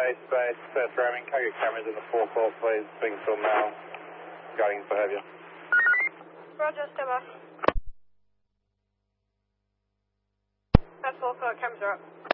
space, surrounding cargo cameras in the forecourt, please. Being still now, guiding his behaviour. Roger, stand by. That forecourt cameras are up.